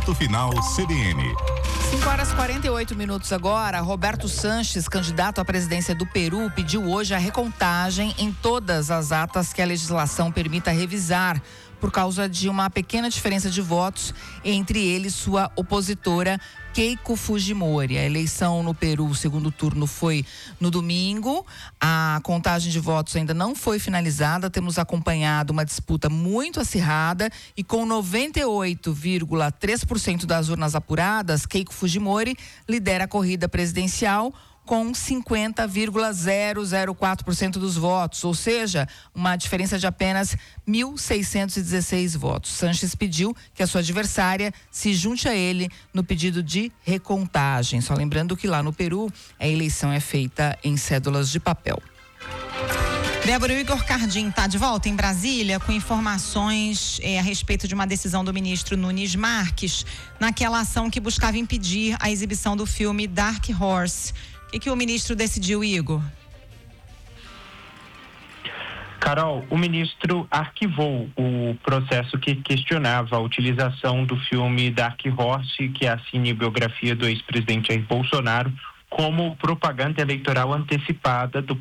Ponto Final CBN. 5h48 agora. Roberto Sanches, candidato à presidência do Peru, pediu hoje a recontagem em todas as atas que a legislação permita revisar, por causa de uma pequena diferença de votos entre ele e sua opositora, Keiko Fujimori. A eleição no Peru, o segundo turno, foi no domingo. A contagem de votos ainda não foi finalizada. Temos acompanhado uma disputa muito acirrada e com 98,3% das urnas apuradas, Keiko Fujimori lidera a corrida presidencial com 50,004% dos votos, ou seja, uma diferença de apenas 1.616 votos. Sanches pediu que a sua adversária se junte a ele no pedido de recontagem. Só lembrando que lá no Peru, a eleição é feita em cédulas de papel. Débora, o Igor Cardim está de volta em Brasília com informações a respeito de uma decisão do ministro Nunes Marques naquela ação que buscava impedir a exibição do filme Dark Horse. O que o ministro decidiu, Igor? Carol, o ministro arquivou o processo que questionava a utilização do filme Dark Horse, que é a cinebiografia do ex-presidente Jair Bolsonaro, como propaganda eleitoral antecipada do